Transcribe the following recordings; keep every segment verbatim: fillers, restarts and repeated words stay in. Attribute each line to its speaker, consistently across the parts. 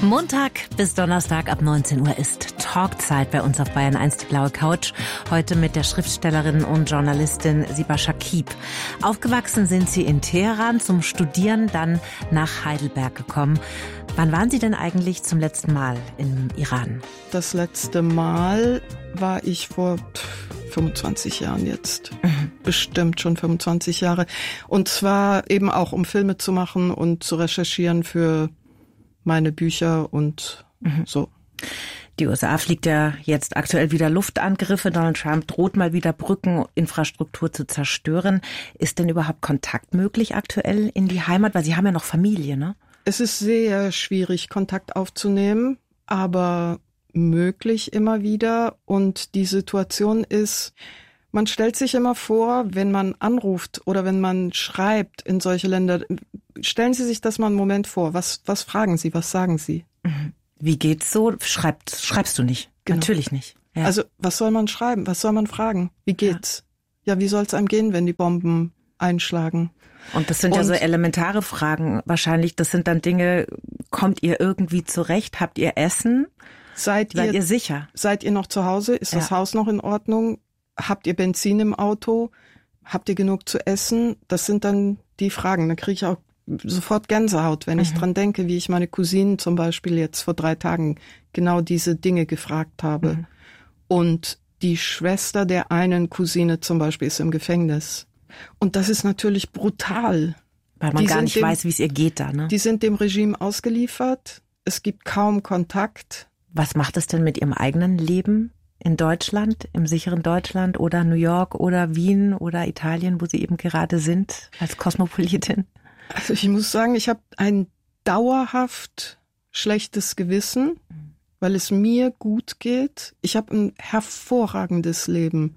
Speaker 1: Montag bis Donnerstag ab neunzehn Uhr ist Talkzeit bei uns auf Bayern eins, die blaue Couch. Heute mit der Schriftstellerin und Journalistin Siba Shakib. Aufgewachsen sind Sie in Teheran, zum Studieren dann nach Heidelberg gekommen. Wann waren Sie denn eigentlich zum letzten Mal im Iran?
Speaker 2: Das letzte Mal war ich vor fünfundzwanzig Jahren jetzt. Mhm. Bestimmt schon fünfundzwanzig Jahre. Und zwar eben auch, um Filme zu machen und zu recherchieren für meine Bücher und mhm. so.
Speaker 1: Die U S A fliegt ja jetzt aktuell wieder Luftangriffe. Donald Trump droht mal wieder Brückeninfrastruktur zu zerstören. Ist denn überhaupt Kontakt möglich aktuell in die Heimat? Weil Sie haben ja noch Familie, ne?
Speaker 2: Es ist sehr schwierig, Kontakt aufzunehmen, aber möglich immer wieder. Und die Situation ist, man stellt sich immer vor, wenn man anruft oder wenn man schreibt in solche Länder, stellen Sie sich das mal einen Moment vor. Was, was fragen Sie, was sagen Sie?
Speaker 1: Wie geht's so? Schreibt, schreibst du nicht? Genau. Natürlich nicht. Ja.
Speaker 2: Also, was soll man schreiben? Was soll man fragen? Wie geht's? Ja, ja, wie soll es einem gehen, wenn die Bomben einschlagen?
Speaker 1: Und das sind Und, ja so elementare Fragen wahrscheinlich. Das sind dann Dinge, kommt ihr irgendwie zurecht? Habt ihr Essen?
Speaker 2: Seid,
Speaker 1: seid
Speaker 2: ihr,
Speaker 1: ihr sicher?
Speaker 2: Seid ihr noch zu Hause? Ist ja. das Haus noch in Ordnung? Habt ihr Benzin im Auto? Habt ihr genug zu essen? Das sind dann die Fragen. Da kriege ich auch sofort Gänsehaut, wenn mhm. ich dran denke, wie ich meine Cousinen zum Beispiel jetzt vor drei Tagen genau diese Dinge gefragt habe. Mhm. Und die Schwester der einen Cousine zum Beispiel ist im Gefängnis. Und das ist natürlich brutal.
Speaker 1: Weil man
Speaker 2: die
Speaker 1: gar nicht
Speaker 2: dem,
Speaker 1: weiß, wie es ihr geht da, ne?
Speaker 2: Die sind dem Regime ausgeliefert. Es gibt kaum Kontakt.
Speaker 1: Was macht es denn mit Ihrem eigenen Leben in Deutschland, im sicheren Deutschland oder New York oder Wien oder Italien, wo Sie eben gerade sind, als Kosmopolitin?
Speaker 2: Also ich muss sagen, ich habe ein dauerhaft schlechtes Gewissen, weil es mir gut geht. Ich habe ein hervorragendes Leben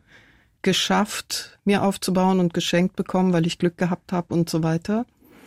Speaker 2: geschafft, mir aufzubauen und geschenkt bekommen, weil ich Glück gehabt habe und so weiter.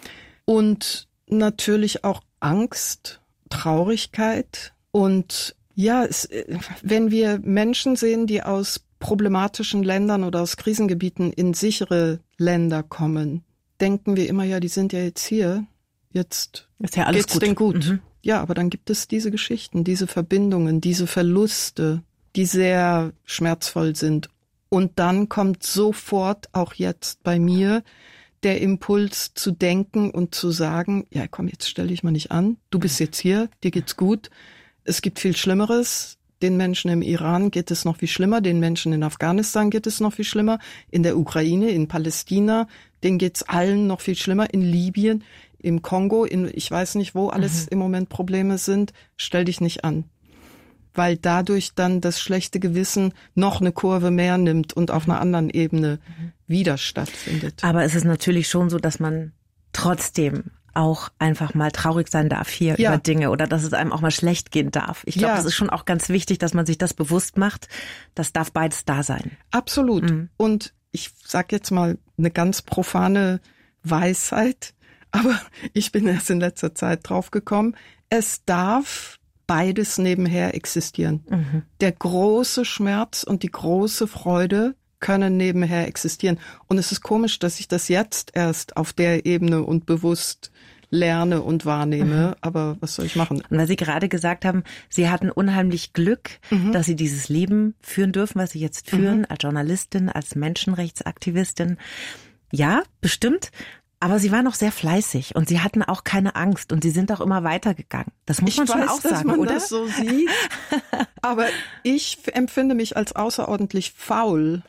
Speaker 2: Und natürlich auch Angst, Traurigkeit und ja, es, wenn wir Menschen sehen, die aus problematischen Ländern oder aus Krisengebieten in sichere Länder kommen, denken wir immer, ja, die sind ja jetzt hier, jetzt
Speaker 1: ist ja alles
Speaker 2: geht's
Speaker 1: gut.
Speaker 2: denen gut.
Speaker 1: Mhm.
Speaker 2: Ja, aber dann gibt es diese Geschichten, diese Verbindungen, diese Verluste, die sehr schmerzvoll sind. Und dann kommt sofort, auch jetzt bei mir, der Impuls zu denken und zu sagen, ja komm, jetzt stell dich mal nicht an, du bist jetzt hier, dir geht's gut. Es gibt viel Schlimmeres. Den Menschen im Iran geht es noch viel schlimmer. Den Menschen in Afghanistan geht es noch viel schlimmer. In der Ukraine, in Palästina, denen geht's allen noch viel schlimmer. In Libyen, im Kongo, in ich weiß nicht, wo alles mhm. im Moment Probleme sind. Stell dich nicht an. Weil dadurch dann das schlechte Gewissen noch eine Kurve mehr nimmt und auf einer anderen Ebene mhm. wieder stattfindet.
Speaker 1: Aber es ist natürlich schon so, dass man trotzdem auch einfach mal traurig sein darf hier ja. über Dinge oder dass es einem auch mal schlecht gehen darf. Ich glaube, ja. das ist schon auch ganz wichtig, dass man sich das bewusst macht. Das darf beides da sein.
Speaker 2: Absolut. Mhm. Und ich sag jetzt mal eine ganz profane Weisheit, aber ich bin erst in letzter Zeit drauf gekommen. Es darf beides nebenher existieren. Mhm. Der große Schmerz und die große Freude können nebenher existieren. Und es ist komisch, dass ich das jetzt erst auf der Ebene und bewusst lerne und wahrnehme. Mhm. Aber was soll ich machen?
Speaker 1: Und weil Sie gerade gesagt haben, Sie hatten unheimlich Glück, mhm. dass Sie dieses Leben führen dürfen, was Sie jetzt führen, mhm. als Journalistin, als Menschenrechtsaktivistin. Ja, bestimmt. Aber Sie waren auch sehr fleißig und Sie hatten auch keine Angst und Sie sind auch immer weitergegangen. Das muss
Speaker 2: ich
Speaker 1: man schon
Speaker 2: weiß,
Speaker 1: auch sagen,
Speaker 2: dass man
Speaker 1: oder?
Speaker 2: Das so sieht. Aber ich empfinde mich als außerordentlich faul.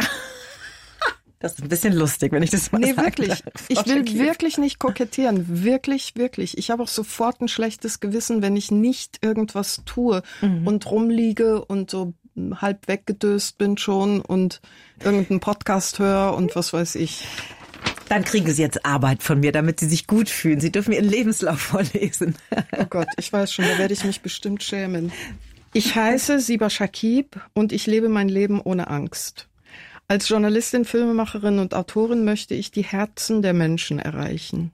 Speaker 1: Das ist ein bisschen lustig, wenn ich das mal
Speaker 2: nee,
Speaker 1: sage.
Speaker 2: Nee, wirklich. Ich will wirklich nicht kokettieren. Wirklich, wirklich. Ich habe auch sofort ein schlechtes Gewissen, wenn ich nicht irgendwas tue mhm. und rumliege und so halb weggedöst bin schon und irgendeinen Podcast höre und was weiß ich.
Speaker 1: Dann kriegen Sie jetzt Arbeit von mir, damit Sie sich gut fühlen. Sie dürfen Ihren Lebenslauf vorlesen.
Speaker 2: Oh Gott, ich weiß schon, da werde ich mich bestimmt schämen. Ich heiße Siba Shakib und ich lebe mein Leben ohne Angst. Als Journalistin, Filmemacherin und Autorin möchte ich die Herzen der Menschen erreichen.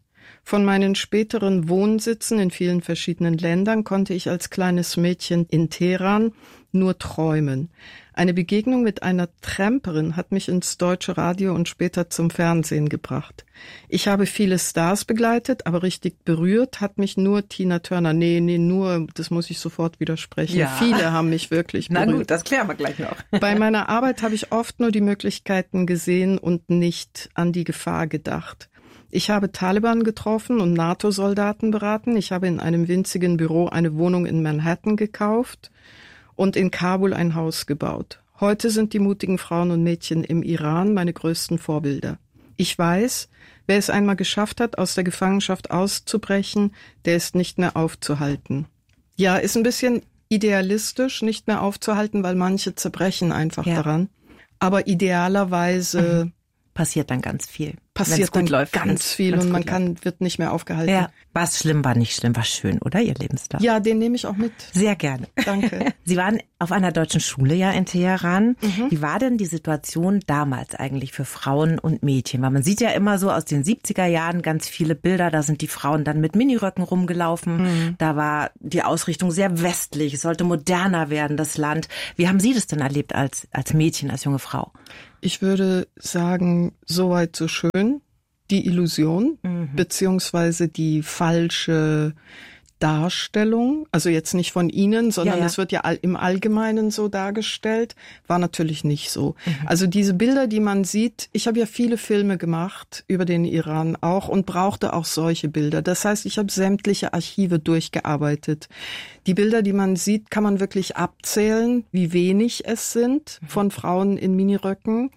Speaker 2: Von meinen späteren Wohnsitzen in vielen verschiedenen Ländern konnte ich als kleines Mädchen in Teheran nur träumen. Eine Begegnung mit einer Tramperin hat mich ins deutsche Radio und später zum Fernsehen gebracht. Ich habe viele Stars begleitet, aber richtig berührt hat mich nur Tina Turner. Nee, nee, nur, das muss ich sofort widersprechen. Ja. Viele haben mich wirklich berührt.
Speaker 1: Na gut, das klären wir gleich noch.
Speaker 2: Bei meiner Arbeit habe ich oft nur die Möglichkeiten gesehen und nicht an die Gefahr gedacht. Ich habe Taliban getroffen und NATO-Soldaten beraten. Ich habe in einem winzigen Büro eine Wohnung in Manhattan gekauft und in Kabul ein Haus gebaut. Heute sind die mutigen Frauen und Mädchen im Iran meine größten Vorbilder. Ich weiß, wer es einmal geschafft hat, aus der Gefangenschaft auszubrechen, der ist nicht mehr aufzuhalten. Ja, ist ein bisschen idealistisch, nicht mehr aufzuhalten, weil manche zerbrechen einfach ja. daran. Aber idealerweise
Speaker 1: mhm. passiert dann ganz viel.
Speaker 2: Passiert dann
Speaker 1: läuft,
Speaker 2: ganz viel und man kann wird nicht mehr aufgehalten.
Speaker 1: Ja. War es schlimm, war nicht schlimm, war schön, oder, Ihr Lebenslauf?
Speaker 2: Ja, den nehme ich auch mit.
Speaker 1: Sehr gerne.
Speaker 2: Danke.
Speaker 1: Sie waren auf einer deutschen Schule ja in Teheran. Mhm. Wie war denn die Situation damals eigentlich für Frauen und Mädchen? Weil man sieht ja immer so aus den siebziger Jahren ganz viele Bilder, da sind die Frauen dann mit Miniröcken rumgelaufen. Mhm. Da war die Ausrichtung sehr westlich, es sollte moderner werden, das Land. Wie haben Sie das denn erlebt als, als Mädchen, als junge Frau?
Speaker 2: Ich würde sagen, soweit so schön. Die Illusion, mhm. beziehungsweise die falsche Darstellung, also jetzt nicht von Ihnen, sondern es ja, ja. wird ja all, im Allgemeinen so dargestellt, war natürlich nicht so. Mhm. Also diese Bilder, die man sieht, ich habe ja viele Filme gemacht über den Iran auch und brauchte auch solche Bilder. Das heißt, ich habe sämtliche Archive durchgearbeitet. Die Bilder, die man sieht, kann man wirklich abzählen, wie wenig es sind von Frauen in Miniröcken.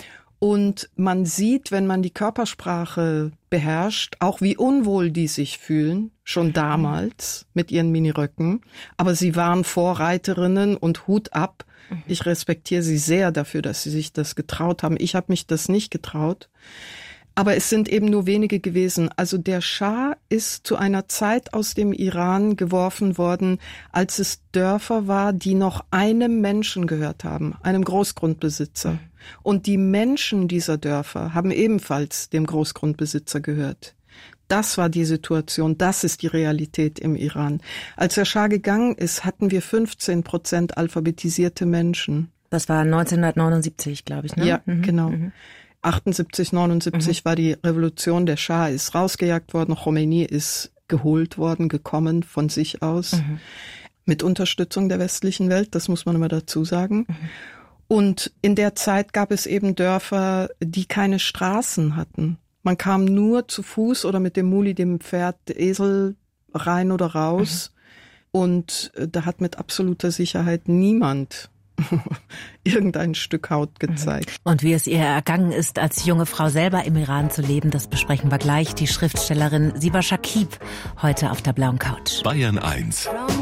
Speaker 2: Und man sieht, wenn man die Körpersprache beherrscht, auch wie unwohl die sich fühlen, schon damals mit ihren Miniröcken. Aber sie waren Vorreiterinnen und Hut ab. Ich respektiere sie sehr dafür, dass sie sich das getraut haben. Ich habe mich das nicht getraut. Aber es sind eben nur wenige gewesen. Also der Schah ist zu einer Zeit aus dem Iran geworfen worden, als es Dörfer war, die noch einem Menschen gehört haben, einem Großgrundbesitzer. Und die Menschen dieser Dörfer haben ebenfalls dem Großgrundbesitzer gehört. Das war die Situation, das ist die Realität im Iran. Als der Schah gegangen ist, hatten wir fünfzehn Prozent alphabetisierte Menschen.
Speaker 1: Das war neunzehnhundertneunundsiebzig, glaube ich, ne?
Speaker 2: Ja, mhm. genau. Mhm. achtundsiebzig, neunundsiebzig mhm. war die Revolution, der Schah ist rausgejagt worden, Khomeini ist geholt worden, gekommen von sich aus, mhm. mit Unterstützung der westlichen Welt, das muss man immer dazu sagen. Mhm. Und in der Zeit gab es eben Dörfer, die keine Straßen hatten. Man kam nur zu Fuß oder mit dem Muli, dem Pferd, Esel rein oder raus. Mhm. Und da hat mit absoluter Sicherheit niemand irgendein Stück Haut gezeigt.
Speaker 1: Und wie es ihr ergangen ist, als junge Frau selber im Iran zu leben, das besprechen wir gleich. Die Schriftstellerin Siba Shakib heute auf der blauen Couch.
Speaker 3: Bayern eins.